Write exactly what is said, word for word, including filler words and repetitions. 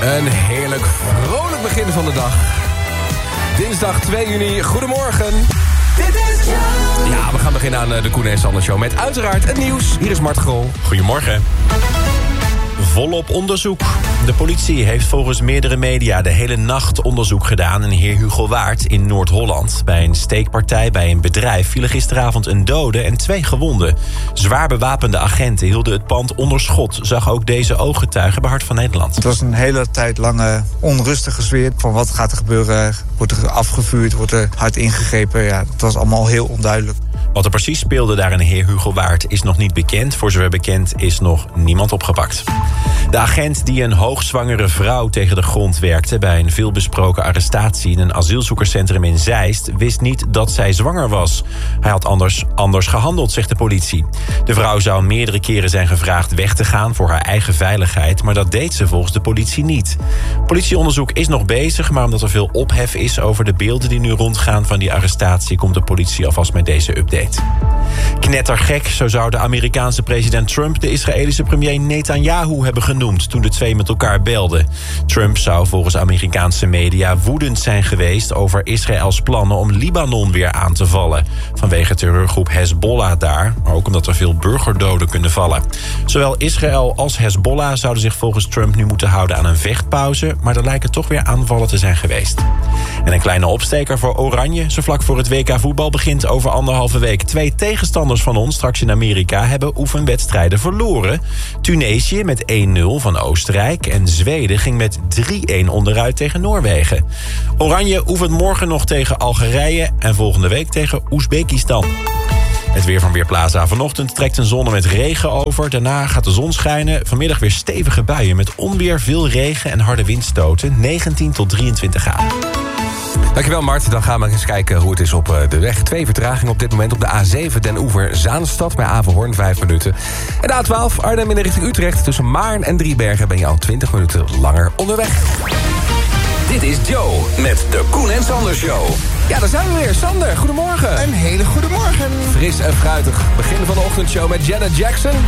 Een heerlijk vrolijk begin van de dag. Dinsdag twee juni, goedemorgen. Dit is Joe. Ja, we gaan beginnen aan de Koen en Sander Show met uiteraard het nieuws. Hier is Mart Grol. Goedemorgen. Volop onderzoek. De politie heeft volgens meerdere media de hele nacht onderzoek gedaan in Heer Hugo Waard in Noord-Holland. Bij een steekpartij bij een bedrijf vielen gisteravond een dode en twee gewonden. Zwaar bewapende agenten hielden het pand onder schot, zag ook deze ooggetuige bij Hart van Nederland. Het was een hele tijd lange onrustige sfeer. Van wat gaat er gebeuren? Wordt er afgevuurd? Wordt er hard ingegrepen? Ja, het was allemaal heel onduidelijk. Wat er precies speelde daar in Heer Hugo Waard is nog niet bekend. Voor zover bekend is nog niemand opgepakt. De agent die een hoogzwangere vrouw tegen de grond werkte bij een veelbesproken arrestatie in een asielzoekerscentrum in Zeist wist niet dat zij zwanger was. Hij had anders, anders gehandeld, zegt de politie. De vrouw zou meerdere keren zijn gevraagd weg te gaan voor haar eigen veiligheid, maar dat deed ze volgens de politie niet. Politieonderzoek is nog bezig, maar omdat er veel ophef is over de beelden die nu rondgaan van die arrestatie, komt de politie alvast met deze update. Knettergek, zo zou de Amerikaanse president Trump de Israëlische premier Netanyahu hebben genoemd toen de twee met elkaar belden. Trump zou volgens Amerikaanse media woedend zijn geweest over Israëls plannen om Libanon weer aan te vallen. Vanwege terreurgroep Hezbollah daar, maar ook omdat er veel burgerdoden kunnen vallen. Zowel Israël als Hezbollah zouden zich volgens Trump nu moeten houden aan een vechtpauze, maar er lijken toch weer aanvallen te zijn geweest. En een kleine opsteker voor Oranje. Zo vlak voor het W K voetbal begint over anderhalve week. Twee tegenstanders van ons, straks in Amerika, hebben oefenwedstrijden verloren. Tunesië met één nul van Oostenrijk en Zweden ging met drie-een onderuit tegen Noorwegen. Oranje oefent morgen nog tegen Algerije en volgende week tegen Oezbekistan. Het weer van Weerplaza. Vanochtend trekt een zon met regen over. Daarna gaat de zon schijnen. Vanmiddag weer stevige buien met onweer, veel regen en harde windstoten. negentien tot drieëntwintig graden. Dankjewel, Mart. Dan gaan we eens kijken hoe het is op de weg. Twee vertragingen op dit moment op de A zeven Den Oever Zaanstad bij Averhoorn, vijf minuten. En de A twaalf Arnhem in de richting Utrecht. Tussen Maarn en Driebergen ben je al twintig minuten langer onderweg. Dit is Joe met de Koen en Sander Show. Ja, daar zijn we weer. Sander, goedemorgen. Een hele goede morgen. Fris en fruitig. Begin van de ochtendshow met Janet Jackson.